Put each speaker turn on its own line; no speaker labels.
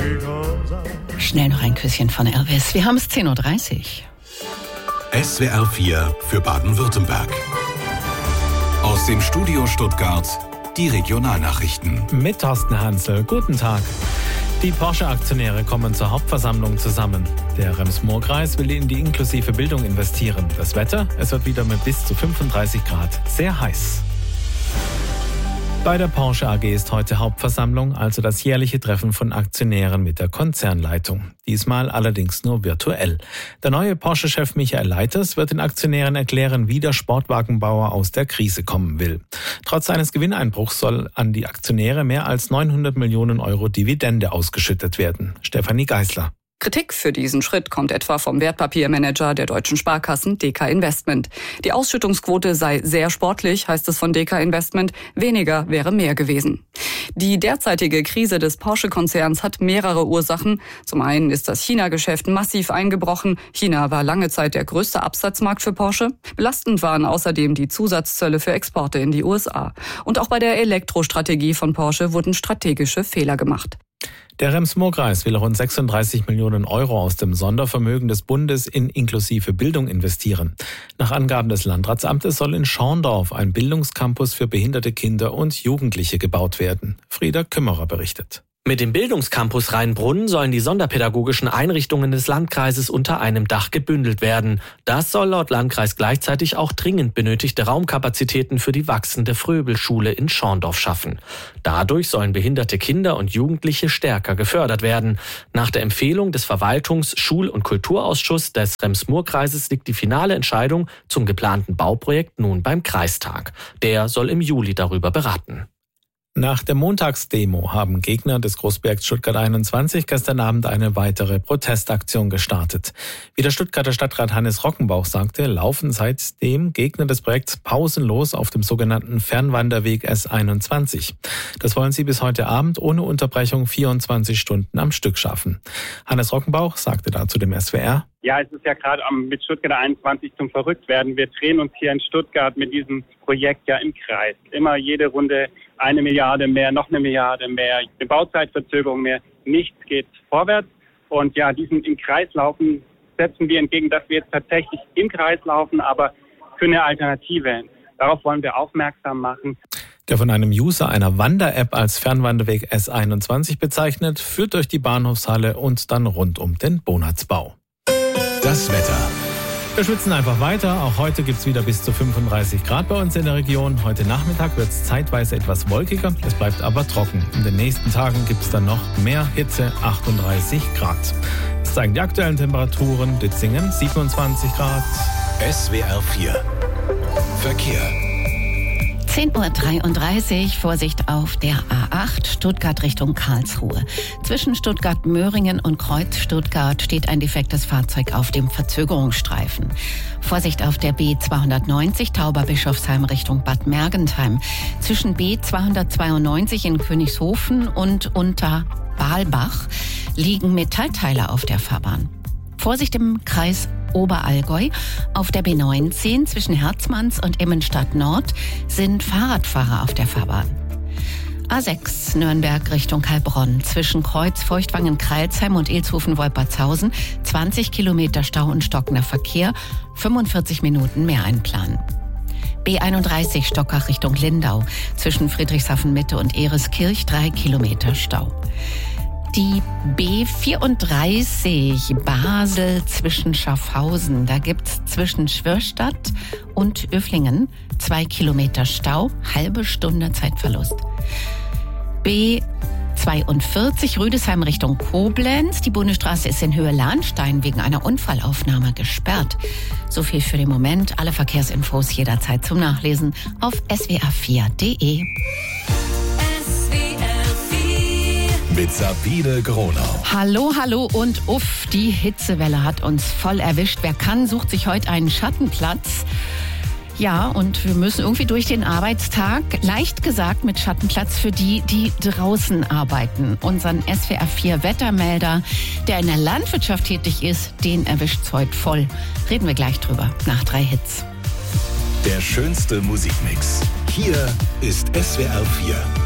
Schnell noch ein Küsschen von Elvis. Wir haben es 10.30 Uhr.
SWR 4 für Baden-Württemberg. Aus dem Studio Stuttgart die Regionalnachrichten.
Mit Thorsten Hansel. Guten Tag. Die Porsche-Aktionäre kommen zur Hauptversammlung zusammen. Der Rems-Murr-Kreis will in die inklusive Bildung investieren. Das Wetter? Es wird wieder mit bis zu 35 Grad sehr heiß. Bei der Porsche AG ist heute Hauptversammlung, also das jährliche Treffen von Aktionären mit der Konzernleitung. Diesmal allerdings nur virtuell. Der neue Porsche-Chef Michael Leiters wird den Aktionären erklären, wie der Sportwagenbauer aus der Krise kommen will. Trotz eines Gewinneinbruchs soll an die Aktionäre mehr als 900 Millionen Euro Dividende ausgeschüttet werden. Stefanie Geisler.
Kritik für diesen Schritt kommt etwa vom Wertpapiermanager der deutschen Sparkassen DK Investment. Die Ausschüttungsquote sei sehr sportlich, heißt es von DK Investment. Weniger wäre mehr gewesen. Die derzeitige Krise des Porsche-Konzerns hat mehrere Ursachen. Zum einen ist das China-Geschäft massiv eingebrochen. China war lange Zeit der größte Absatzmarkt für Porsche. Belastend waren außerdem die Zusatzzölle für Exporte in die USA. Und auch bei der Elektrostrategie von Porsche wurden strategische Fehler gemacht.
Der Rems-Murr-Kreis will rund 36 Millionen Euro aus dem Sondervermögen des Bundes in inklusive Bildung investieren. Nach Angaben des Landratsamtes soll in Schorndorf ein Bildungscampus für behinderte Kinder und Jugendliche gebaut werden. Frieda Kümmerer berichtet.
Mit dem Bildungscampus Rheinbrunn sollen die sonderpädagogischen Einrichtungen des Landkreises unter einem Dach gebündelt werden. Das soll laut Landkreis gleichzeitig auch dringend benötigte Raumkapazitäten für die wachsende Fröbelschule in Schorndorf schaffen. Dadurch sollen behinderte Kinder und Jugendliche stärker gefördert werden. Nach der Empfehlung des Verwaltungs-, Schul- und Kulturausschusses des Rems-Murr-Kreises liegt die finale Entscheidung zum geplanten Bauprojekt nun beim Kreistag. Der soll im Juli darüber beraten.
Nach der Montagsdemo haben Gegner des Großprojekts Stuttgart 21 gestern Abend eine weitere Protestaktion gestartet. Wie der Stuttgarter Stadtrat Hannes Rockenbauch sagte, laufen seitdem Gegner des Projekts pausenlos auf dem sogenannten Fernwanderweg S21. Das wollen sie bis heute Abend ohne Unterbrechung 24 Stunden am Stück schaffen. Hannes Rockenbauch sagte dazu dem SWR:
Ja, es ist ja gerade mit Stuttgart 21 zum Verrücktwerden. Wir drehen uns hier in Stuttgart mit diesem Projekt ja im Kreis. Immer jede Runde 1 Milliarde mehr, noch 1 Milliarde mehr, eine Bauzeitverzögerung mehr. Nichts geht vorwärts. Und ja, diesen im Kreis laufen setzen wir entgegen, dass wir jetzt tatsächlich im Kreis laufen, aber für eine Alternative. Darauf wollen wir aufmerksam machen.
Der von einem User einer Wander-App als Fernwanderweg S21 bezeichnet, führt durch die Bahnhofshalle und dann rund um den Bonatzbau.
Das Wetter.
Wir schwitzen einfach weiter. Auch heute gibt es wieder bis zu 35 Grad bei uns in der Region. Heute Nachmittag wird es zeitweise etwas wolkiger. Es bleibt aber trocken. In den nächsten Tagen gibt es dann noch mehr Hitze, 38 Grad. Das zeigen die aktuellen Temperaturen. Ditzingen 27 Grad.
SWR 4 Verkehr.
10.33 Uhr, Vorsicht auf der A8, Stuttgart Richtung Karlsruhe. Zwischen Stuttgart-Möhringen und Kreuz Stuttgart steht ein defektes Fahrzeug auf dem Verzögerungsstreifen. Vorsicht auf der B290, Tauberbischofsheim Richtung Bad Mergentheim. Zwischen B292 in Königshofen und unter Balbach liegen Metallteile auf der Fahrbahn. Vorsicht im Kreis Oberallgäu. Auf der B19 zwischen Herzmanns und Immenstadt Nord sind Fahrradfahrer auf der Fahrbahn. A6 Nürnberg Richtung Heilbronn. Zwischen Kreuz Feuchtwangen-Kreilsheim und Ilshofen-Wolpertshausen 20 Kilometer Stau und stockender Verkehr, 45 Minuten mehr einplanen. B31 Stockach Richtung Lindau. Zwischen Friedrichshafen-Mitte und Ereskirch 3 Kilometer Stau. Die B34 Basel zwischen Schaffhausen, da gibt's zwischen Schwörstadt und Öflingen 2 Kilometer Stau, halbe Stunde Zeitverlust. B42 Rüdesheim Richtung Koblenz. Die Bundesstraße ist in Höhe Lahnstein wegen einer Unfallaufnahme gesperrt. So viel für den Moment. Alle Verkehrsinfos jederzeit zum Nachlesen auf swr4.de.
Mit Sabine Gronau.
Hallo, hallo und uff, die Hitzewelle hat uns voll erwischt. Wer kann, sucht sich heute einen Schattenplatz. Ja, und wir müssen irgendwie durch den Arbeitstag, leicht gesagt mit Schattenplatz für die, die draußen arbeiten. Unseren SWR4 Wettermelder, der in der Landwirtschaft tätig ist, den erwischt's heute voll. Reden wir gleich drüber, nach 3 Hits.
Der schönste Musikmix. Hier ist SWR4.